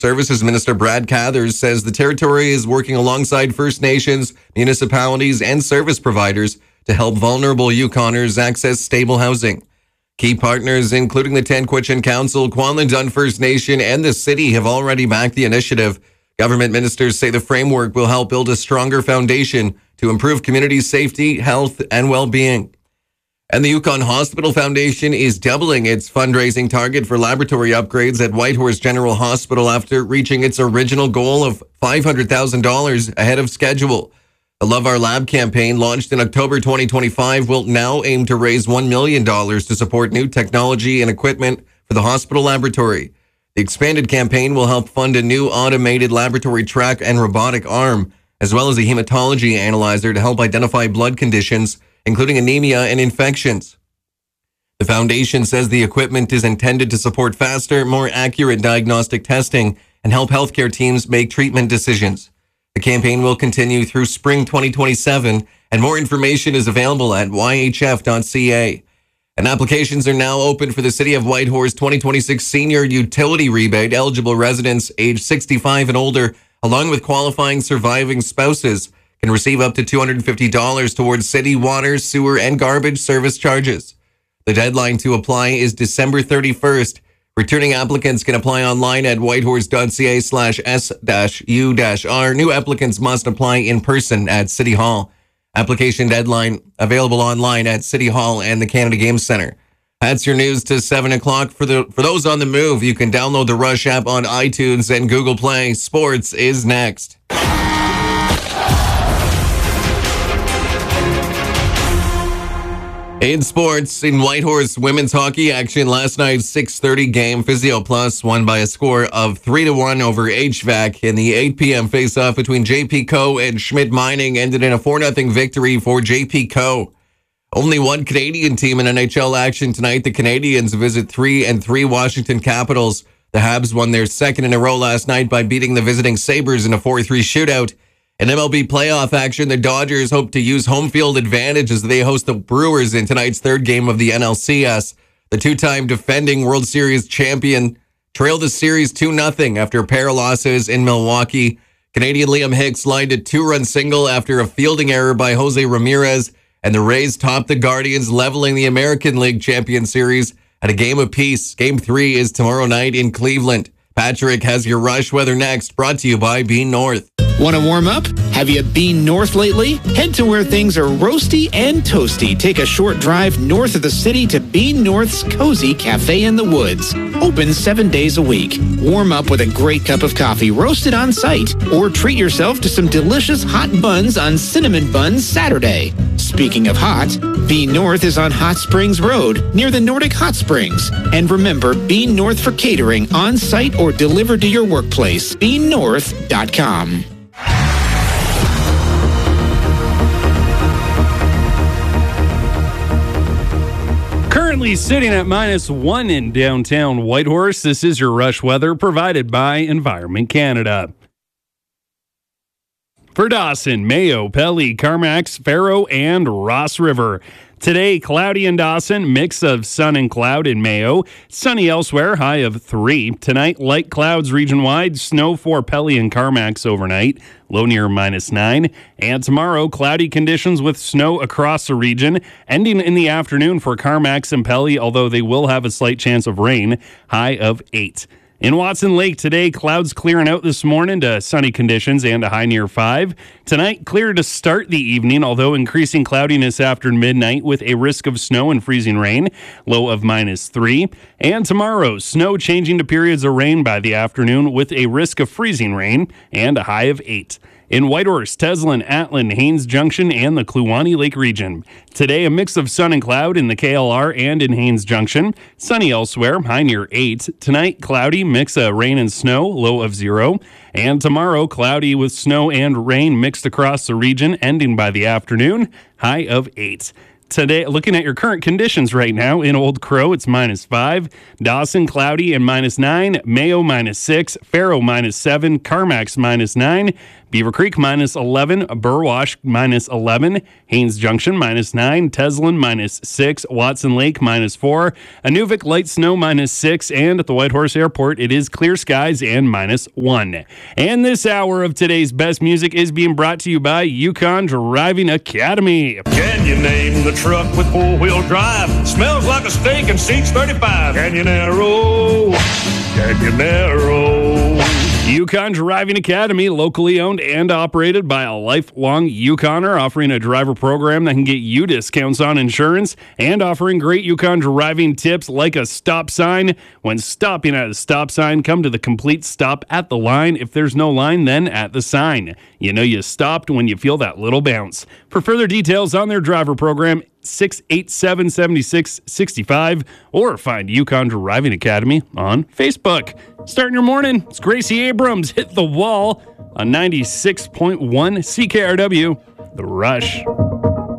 Services Minister Brad Cathers says the territory is working alongside First Nations, municipalities, and service providers to help vulnerable Yukoners access stable housing. Key partners, including the Tanquitchin Council, Kwanlin Dun First Nation, and the city, have already backed the initiative. Government ministers say the framework will help build a stronger foundation to improve community safety, health, and well-being. And the Yukon Hospital Foundation is doubling its fundraising target for laboratory upgrades at Whitehorse General Hospital after reaching its original goal of $500,000 ahead of schedule. The Love Our Lab campaign, launched in October 2025, will now aim to raise $1 million to support new technology and equipment for the hospital laboratory. The expanded campaign will help fund a new automated laboratory track and robotic arm, as well as a hematology analyzer to help identify blood conditions, including anemia and infections. The foundation says the equipment is intended to support faster, more accurate diagnostic testing and help healthcare teams make treatment decisions. The campaign will continue through spring 2027, and more information is available at yhf.ca. And applications are now open for the City of Whitehorse 2026 Senior Utility Rebate. Eligible residents aged 65 and older, along with qualifying surviving spouses, can receive up to $250 towards city water, sewer, and garbage service charges. The deadline to apply is December 31st. Returning applicants can apply online at whitehorse.ca/s-u-r. New applicants must apply in person at City Hall. Application deadline available online at City Hall and the Canada Games Centre. That's your news to 7 o'clock. For those on the move, you can download the Rush app on iTunes and Google Play. Sports is next. In sports, in Whitehorse women's hockey action, last night's 6:30 game, Physio Plus won by a score of 3-1 over HVAC. In the 8 p.m. face-off between JP Co. and Schmidt Mining ended in a 4-0 victory for JP Co. Only one Canadian team in NHL action tonight. The Canadians visit 3-3 Washington Capitals. The Habs won their second in a row last night by beating the visiting Sabres in a 4-3 shootout. In MLB playoff action, the Dodgers hope to use home field advantage as they host the Brewers in tonight's third game of the NLCS. The two-time defending World Series champion trailed the series 2-0 after a pair of losses in Milwaukee. Canadian Liam Hicks lined a 2-run single after a fielding error by Jose Ramirez, and the Rays topped the Guardians, leveling the American League Champion Series at a game apiece. Game 3 is tomorrow night in Cleveland. Patrick has your Rush weather next, brought to you by Bean North. Want to warm up? Have you been north lately? Head to where things are roasty and toasty. Take a short drive north of the city to Bean North's Cozy Cafe in the Woods. Open 7 days a week. Warm up with a great cup of coffee roasted on site. Or treat yourself to some delicious hot buns on Cinnamon Buns Saturday. Speaking of hot, Bean North is on Hot Springs Road near the Nordic Hot Springs. And remember, Bean North for catering on site or delivered to your workplace. BeanNorth.com. Currently sitting at -1 in downtown Whitehorse. This is your Rush weather provided by Environment Canada. For Dawson, Mayo, Pelly, Carmacks, Faro, and Ross River. Today, cloudy in Dawson, mix of sun and cloud in Mayo. Sunny elsewhere, high of 3. Tonight, light clouds region-wide, snow for Pelly and Carmacks overnight, low near -9. And tomorrow, cloudy conditions with snow across the region, ending in the afternoon for Carmacks and Pelly, although they will have a slight chance of rain, high of 8. In Watson Lake today, clouds clearing out this morning to sunny conditions and a high near 5. Tonight, clear to start the evening, although increasing cloudiness after midnight with a risk of snow and freezing rain, low of -3. And tomorrow, snow changing to periods of rain by the afternoon with a risk of freezing rain and a high of 8. In Whitehorse, Teslin, Atlin, Haines Junction, and the Kluwani Lake region. Today, a mix of sun and cloud in the KLR and in Haines Junction. Sunny elsewhere, high near 8. Tonight, cloudy, mix of rain and snow, low of 0. And tomorrow, cloudy with snow and rain mixed across the region, ending by the afternoon, high of 8. Today, looking at your current conditions right now, in Old Crow, it's -5. Dawson, cloudy and -9. Mayo, -6. Faro, -7. Carmacks, -9. Beaver Creek minus 11, Burwash minus 11, Haynes Junction minus 9, Teslin minus 6, Watson Lake minus 4, Inuvik light snow minus 6, and at the Whitehorse Airport it is clear skies and minus 1. And this hour of today's best music is being brought to you by Yukon Driving Academy. Can you name the truck with four-wheel drive? Smells like a steak and seats 35. Canyonero, Canyonero. Yukon Driving Academy, locally owned and operated by a lifelong Yukoner, offering a driver program that can get you discounts on insurance and offering great Yukon driving tips like a stop sign. When stopping at a stop sign, come to the complete stop at the line. If there's no line, then at the sign. You know you stopped when you feel that little bounce. For further details on their driver program, 687-7665, or find Yukon Driving Academy on Facebook. Starting your morning, it's Gracie Abrams, Hit the Wall on 96.1 CKRW, The Rush.